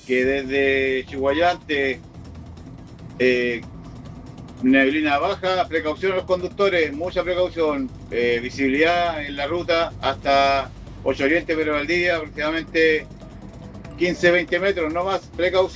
que desde Chihuayante, neblina baja, precaución a los conductores, mucha precaución, visibilidad en la ruta hasta 8 Oriente, pero al día aproximadamente 15-20 metros, no más, precaución.